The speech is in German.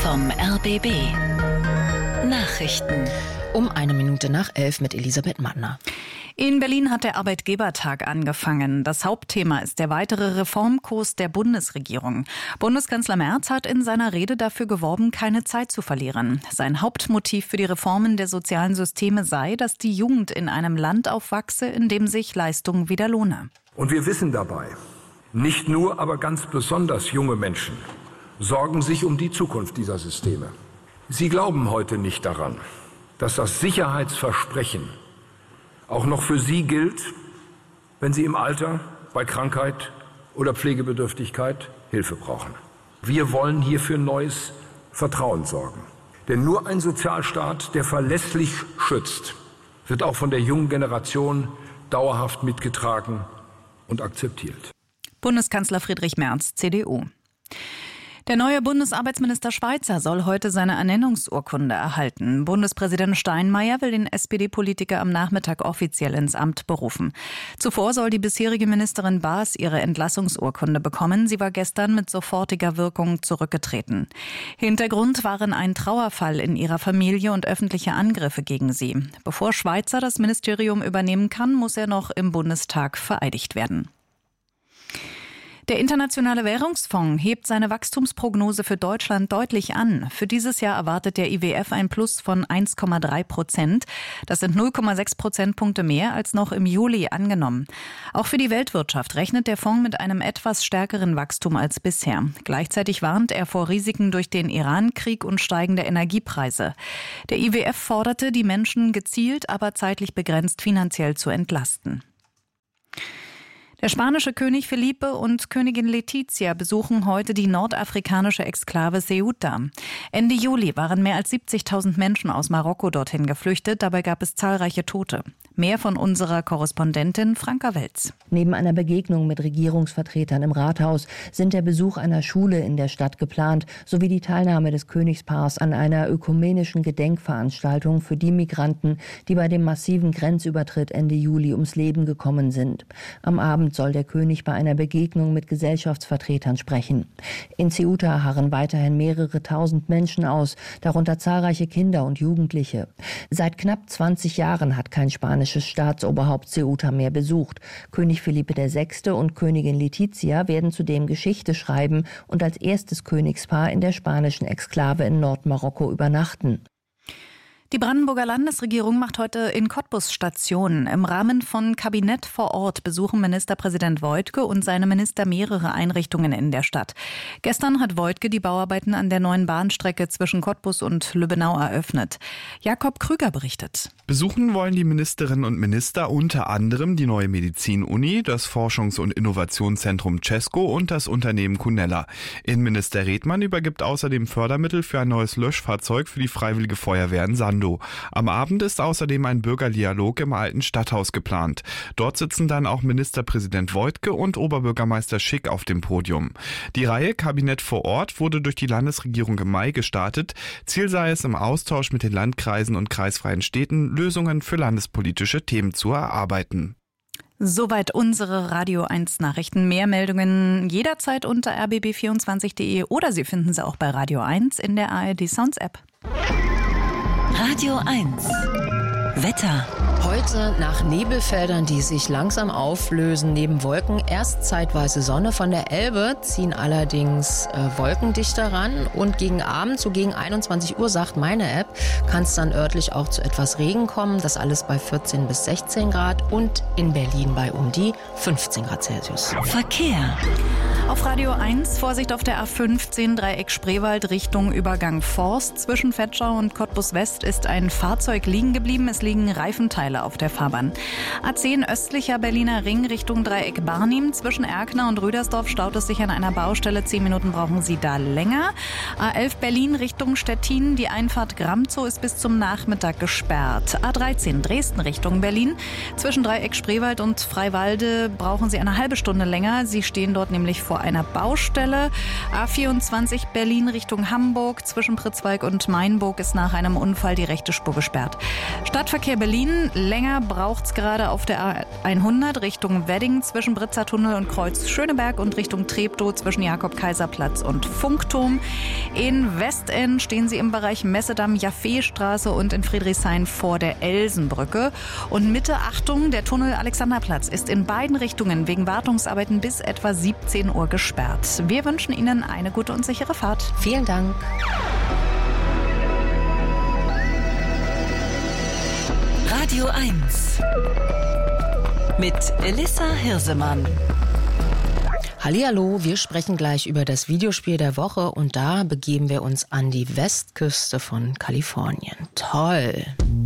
vom RBB. Nachrichten. Um 11:01 mit Elisabeth Mattner. In Berlin hat der Arbeitgebertag angefangen. Das Hauptthema ist der weitere Reformkurs der Bundesregierung. Bundeskanzler Merz hat in seiner Rede dafür geworben, keine Zeit zu verlieren. Sein Hauptmotiv für die Reformen der sozialen Systeme sei, dass die Jugend in einem Land aufwachse, in dem sich Leistung wieder lohne. Und wir wissen dabei, nicht nur, aber ganz besonders junge Menschen sorgen sich um die Zukunft dieser Systeme. Sie glauben heute nicht daran, dass das Sicherheitsversprechen auch noch für Sie gilt, wenn Sie im Alter, bei Krankheit oder Pflegebedürftigkeit Hilfe brauchen. Wir wollen hier für neues Vertrauen sorgen. Denn nur ein Sozialstaat, der verlässlich schützt, wird auch von der jungen Generation dauerhaft mitgetragen und akzeptiert. Bundeskanzler Friedrich Merz, CDU. Der neue Bundesarbeitsminister Schweizer soll heute seine Ernennungsurkunde erhalten. Bundespräsident Steinmeier will den SPD-Politiker am Nachmittag offiziell ins Amt berufen. Zuvor soll die bisherige Ministerin Baas ihre Entlassungsurkunde bekommen. Sie war gestern mit sofortiger Wirkung zurückgetreten. Hintergrund waren ein Trauerfall in ihrer Familie und öffentliche Angriffe gegen sie. Bevor Schweizer das Ministerium übernehmen kann, muss er noch im Bundestag vereidigt werden. Der Internationale Währungsfonds hebt seine Wachstumsprognose für Deutschland deutlich an. Für dieses Jahr erwartet der IWF ein Plus von 1,3%. Das sind 0,6 Prozentpunkte mehr als noch im Juli angenommen. Auch für die Weltwirtschaft rechnet der Fonds mit einem etwas stärkeren Wachstum als bisher. Gleichzeitig warnt er vor Risiken durch den Iran-Krieg und steigende Energiepreise. Der IWF forderte, die Menschen gezielt, aber zeitlich begrenzt finanziell zu entlasten. Der spanische König Felipe und Königin Letizia besuchen heute die nordafrikanische Exklave Ceuta. Ende Juli waren mehr als 70.000 Menschen aus Marokko dorthin geflüchtet. Dabei gab es zahlreiche Tote. Mehr von unserer Korrespondentin Franka Welz. Neben einer Begegnung mit Regierungsvertretern im Rathaus sind der Besuch einer Schule in der Stadt geplant, sowie die Teilnahme des Königspaars an einer ökumenischen Gedenkveranstaltung für die Migranten, die bei dem massiven Grenzübertritt Ende Juli ums Leben gekommen sind. Am Abend soll der König bei einer Begegnung mit Gesellschaftsvertretern sprechen. In Ceuta harren weiterhin mehrere tausend Menschen aus, darunter zahlreiche Kinder und Jugendliche. Seit knapp 20 Jahren hat kein spanisches Staatsoberhaupt Ceuta mehr besucht. König Felipe VI. Und Königin Letizia werden zudem Geschichte schreiben und als erstes Königspaar in der spanischen Exklave in Nordmarokko übernachten. Die Brandenburger Landesregierung macht heute in Cottbus Station. Im Rahmen von Kabinett vor Ort besuchen Ministerpräsident Woidke und seine Minister mehrere Einrichtungen in der Stadt. Gestern hat Woidke die Bauarbeiten an der neuen Bahnstrecke zwischen Cottbus und Lübbenau eröffnet. Jakob Krüger berichtet. Besuchen wollen die Ministerinnen und Minister unter anderem die neue Medizin-Uni, das Forschungs- und Innovationszentrum Cesco und das Unternehmen Cunella. Innenminister Redmann übergibt außerdem Fördermittel für ein neues Löschfahrzeug für die Freiwillige Feuerwehr in Sandow. Am Abend ist außerdem ein Bürgerdialog im alten Stadthaus geplant. Dort sitzen dann auch Ministerpräsident Woidke und Oberbürgermeister Schick auf dem Podium. Die Reihe Kabinett vor Ort wurde durch die Landesregierung im Mai gestartet. Ziel sei es, im Austausch mit den Landkreisen und kreisfreien Städten Lösungen für landespolitische Themen zu erarbeiten. Soweit unsere Radio 1 Nachrichten. Mehr Meldungen jederzeit unter rbb24.de oder Sie finden sie auch bei Radio 1 in der ARD Sounds App. Radio 1. Wetter. Heute nach Nebelfeldern, die sich langsam auflösen, neben Wolken erst zeitweise Sonne. Von der Elbe ziehen allerdings Wolken dichter ran und gegen Abend, so gegen 21 Uhr, sagt meine App, kann es dann örtlich auch zu etwas Regen kommen. Das alles bei 14 bis 16 Grad und in Berlin bei um die 15 Grad Celsius. Verkehr. Auf Radio 1, Vorsicht auf der A15, Dreieck Spreewald Richtung Übergang Forst. Zwischen Vetschau und Cottbus West ist ein Fahrzeug liegen geblieben. Es liegen Reifenteile auf der Fahrbahn. A10 östlicher Berliner Ring Richtung Dreieck Barnim. Zwischen Erkner und Rüdersdorf staut es sich an einer Baustelle. 10 Minuten brauchen Sie da länger. A11 Berlin Richtung Stettin. Die Einfahrt Gramzow ist bis zum Nachmittag gesperrt. A13 Dresden Richtung Berlin. Zwischen Dreieck Spreewald und Freiwalde brauchen Sie eine halbe Stunde länger. Sie stehen dort nämlich vor einer Baustelle. A24 Berlin Richtung Hamburg. Zwischen Pritzwalk und Mainburg ist nach einem Unfall die rechte Spur gesperrt. Stadtverkehr Berlin. Länger braucht's gerade auf der A100 Richtung Wedding zwischen Britzer Tunnel und Kreuz Schöneberg und Richtung Treptow zwischen Jakob-Kaiser-Platz und Funkturm. In Westend stehen Sie im Bereich Messedamm-Jaffeestraße und in Friedrichshain vor der Elsenbrücke. Und Mitte, Achtung, der Tunnel Alexanderplatz ist in beiden Richtungen wegen Wartungsarbeiten bis etwa 17 Uhr gesperrt. Wir wünschen Ihnen eine gute und sichere Fahrt. Vielen Dank. Radio 1 mit Elissa Hirsemann. Hallihallo, wir sprechen gleich über das Videospiel der Woche und da begeben wir uns an die Westküste von Kalifornien. Toll!